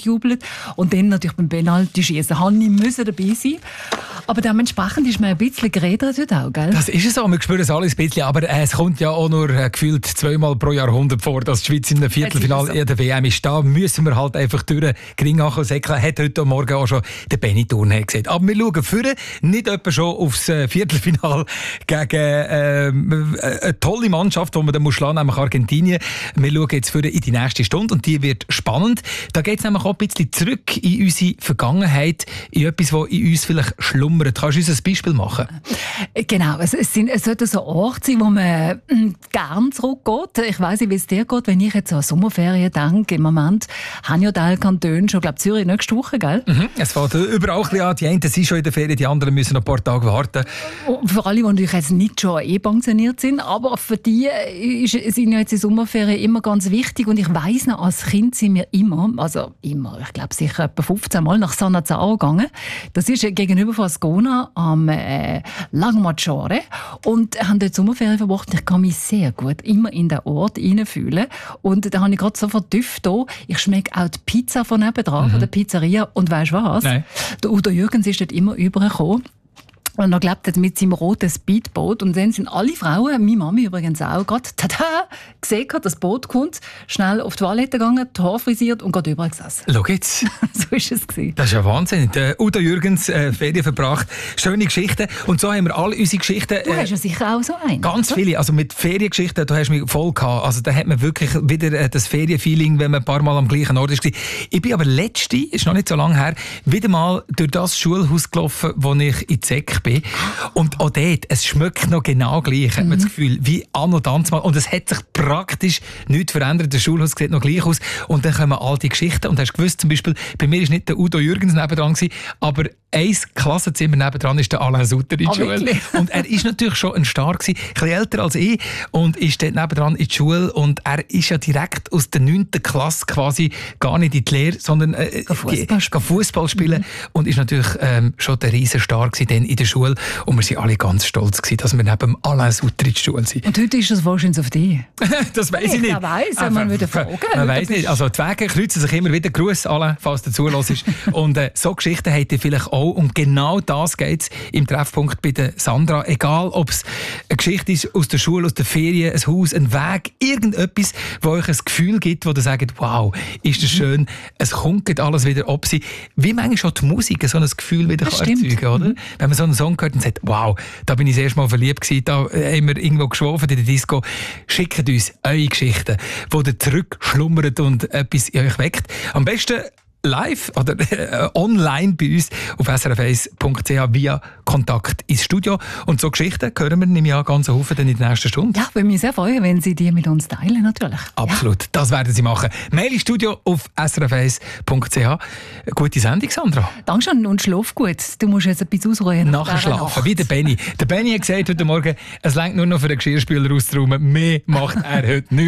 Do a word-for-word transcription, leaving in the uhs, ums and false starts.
mitgejubelt. Und dann natürlich beim Penalty-Schießen habe ich müssen dabei sein. Aber dementsprechend ist man ein bisschen geredet heute auch, gell? Das ist es so, wir spüren es alles ein bisschen, aber äh, es kommt ja auch nur äh, gefühlt zweimal pro Jahrhundert vor, dass die Schweiz in einem Viertelfinale so. in der W M ist. Da müssen wir halt einfach durch Gring säckeln. Hat heute Morgen auch schon der Benny Thurn gesagt. Aber wir schauen vorne, nicht etwa schon aufs äh, Viertelfinale gegen äh, eine tolle Mannschaft, die man dann muss schlagen, nämlich Argentinien. Wir schauen jetzt vorne in die nächste Stunde und die wird spannend. Da geht es nämlich auch ein bisschen zurück in unsere Vergangenheit, in etwas, das in uns vielleicht schlummert. Kannst du uns ein Beispiel machen? Genau, es, es, sind, es sollte so ein Ort sein, wo man äh, gerne zurückgeht. Ich weiss nicht, wie es dir geht, wenn ich jetzt an Sommerferien denke. Im Moment haben ja Teil Kantone schon, glaube Zürich nächste Woche, gell? Mhm, es fängt überall ein bisschen an. Die einen sind schon in der Ferien, die anderen müssen noch ein paar Tage warten. Und für alle, die natürlich jetzt nicht schon eh pensioniert sind, aber für die ist, sind ja jetzt die Sommerferien immer ganz wichtig. Und ich weiss noch, als Kind sind wir immer, also immer, ich glaube sicher etwa fünfzehn Mal nach Sannazzaro gegangen. Das ist gegenüber von Ascona am äh, Lago Maggiore und haben dort Sommerferien verbracht. Ich kann mich sehr gut immer in den Ort hineinfühlen. Und da habe ich gerade so verdüfft da. Ich schmecke auch die Pizza von nebenan, mhm. von der Pizzeria. Und weisst du was? Nein. Der Udo Jürgens ist dort immer übergekommen. Und er glaubt mit seinem roten Speedboot. Und dann sind alle Frauen, meine Mami übrigens auch, gerade tada, gesehen, dass das Boot kommt, schnell auf die Toilette gegangen, die Haare frisiert und gerade überall gesessen. Schau jetzt. So ist es gewesen. Das ist ja Wahnsinn. Der Udo Jürgens, äh, Ferien verbracht. Schöne Geschichten. Und so haben wir alle unsere Geschichten. Du äh, hast ja sicher auch so einen. Ganz oder? viele. Also mit Feriengeschichten, da hast du mich voll gehabt. Also da hat man wirklich wieder äh, das Ferienfeeling, wenn man ein paar Mal am gleichen Ort war. Ich bin aber letzte, ist noch nicht so lange her, wieder mal durch das Schulhaus gelaufen, wo ich in Zeck bin. Und auch dort, es schmeckt noch genau gleich, hat man mhm. das Gefühl, wie anno dazumal. Und es hat sich praktisch nichts verändert. Das Schulhaus sieht noch gleich aus. Und dann kommen all die Geschichten. Und hast gewusst, zum Beispiel, bei mir war nicht der Udo Jürgens nebendran, aber ein Klassenzimmer nebendran ist der Alain Sutter in die oh, Schule. Wirklich? Und er ist natürlich schon ein Star gewesen, ein bisschen älter als ich, und ist dort nebendran in die Schule. Und er ist ja direkt aus der neunten Klasse quasi gar nicht in die Lehre, sondern äh, Fußball spielen. Mhm. Und ist natürlich ähm, schon der Riesenstar gewesen in der Schule. Und wir waren alle ganz stolz gewesen, dass wir neben Alain Sutter in die Schule sind. Und heute ist das wahrscheinlich auf dich? Das weiss ich nicht. Ich weiss, wenn man wieder fragen. Man weiss nicht. Also die Wege kreuzen sich immer wieder. Gruß Alain, falls du zuhörst. Und äh, so Geschichten habt ihr vielleicht auch. Und genau das geht es im Treffpunkt bei der Sandra. Egal, ob es eine Geschichte ist aus der Schule, aus der Ferien, ein Haus, ein Weg, irgendetwas, wo euch ein Gefühl gibt, wo ihr sagt, wow, ist das schön, es kommt alles wieder ab sie. Wie manchmal schon die Musik so ein Gefühl wieder kann erzeugen, oder? Mhm. Wenn man so einen Song hört und sagt, wow, da bin ich das erste Mal verliebt gewesen, da haben wir irgendwo geschwofen in der Disco. Schickt uns eure Geschichten, wo ihr zurückschlummert und etwas in euch weckt. Am besten live oder äh, online bei uns auf s r f eins punkt c h via Kontakt ins Studio. Und so Geschichten hören wir nämlich an ganz Haufen dann in der nächsten Stunde. Ja, würde mich sehr freuen, wenn Sie die mit uns teilen, natürlich. Absolut, ja. Das werden Sie machen. Mail ins Studio auf s r f eins punkt c h. Gute Sendung, Sandra. Dankeschön und schlaf gut. Du musst jetzt etwas ausruhen. Nachher schlafen, wie der Benny. Der Benny hat gesagt heute Morgen, es reicht nur noch für den Geschirrspüler auszuräumen. Mehr macht er heute nicht.